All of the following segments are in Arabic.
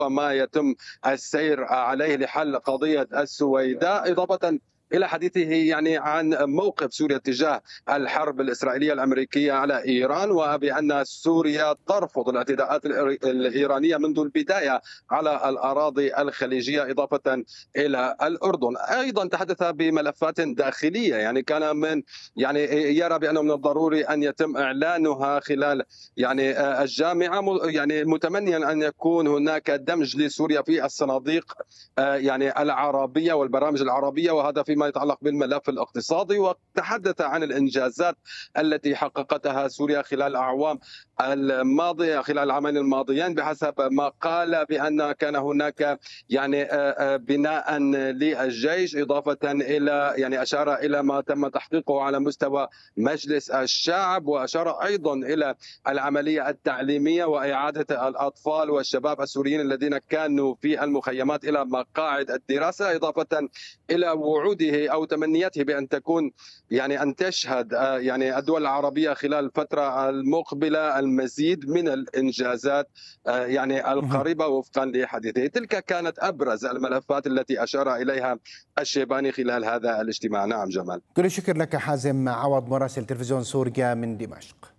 وفق ما يتم السير عليه لحل قضية السويداء، إضافة إلى حديثه يعني عن موقف سوريا تجاه الحرب الإسرائيلية الأمريكية على إيران، وبأن سوريا ترفض الاعتداءات الإيرانية منذ البداية على الأراضي الخليجية إضافة إلى الأردن. أيضا تحدث بملفات داخلية، يعني كان من يعني يرى بأنه من الضروري أن يتم إعلانها خلال يعني الجامعة، يعني متمنيا أن يكون هناك دمج لسوريا في الصناديق يعني العربية والبرامج العربية، وهذا فيما يتعلق بالملف الاقتصادي. وتحدث عن الإنجازات التي حققتها سوريا خلال الأعوام الماضية، خلال العامين الماضيين، بحسب ما قال بأن كان هناك يعني بناء للجيش، إضافة إلى يعني أشار إلى ما تم تحقيقه على مستوى مجلس الشعب، وأشار أيضا إلى العملية التعليمية وإعادة الأطفال والشباب السوريين الذين كانوا في المخيمات إلى مقاعد الدراسة، إضافة إلى وعوده أو تمنياته بأن تكون يعني أن تشهد يعني الدول العربية خلال الفترة المقبلة المزيد من الإنجازات يعني القريبة وفقا لحديثه. تلك كانت أبرز الملفات التي أشار إليها الشيباني خلال هذا الاجتماع. نعم جمال. كل الشكر لك حازم عوض، مراسل تلفزيون سوريا من دمشق.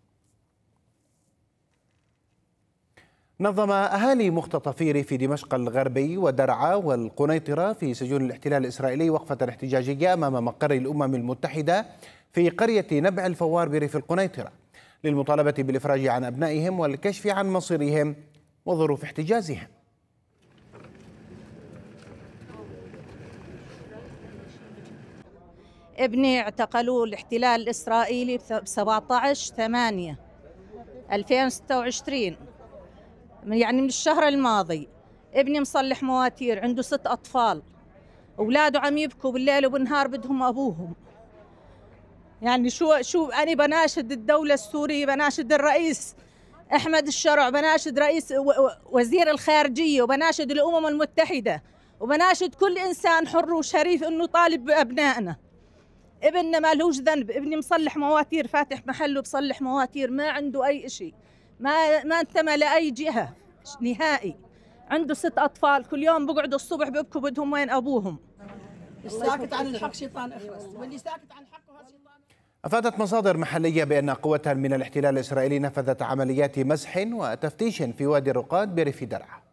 نظم أهالي مختطفي ريف دمشق الغربي ودرعا والقنيطرة في سجون الاحتلال الإسرائيلي وقفة احتجاجية أمام مقر الأمم المتحدة في قرية نبع الفوار بريف القنيطرة للمطالبة بالإفراج عن أبنائهم والكشف عن مصيرهم وظروف احتجازهم. ابني اعتقلوه الاحتلال الإسرائيلي ب 17/8/2026، يعني من الشهر الماضي. ابني مصلح مواتير، عنده 6 أطفال، أولاده عم يبكوا بالليل وبالنهار بدهم أبوهم. يعني شو أنا بناشد الدولة السورية، بناشد الرئيس أحمد الشرع، بناشد رئيس وزير الخارجية، وبناشد الأمم المتحدة، وبناشد كل إنسان حر وشريف إنه طالب بأبنائنا. ابننا ما لهوش ذنب، ابني مصلح مواتير، فاتح محله بصلح مواتير، ما عنده أي شيء، ما انتمى لأي جهة نهائي. عنده 6 أطفال، كل يوم بقعدوا الصبح بيبكوا بدهم وين أبوهم. الساكت عن الحق شيطان أخرس، واللي ساكت عن حقه شيطان. أفادت مصادر محلية بأن قوة من الاحتلال الإسرائيلي نفذت عمليات مسح وتفتيش في وادي الرقاد بريف درعا.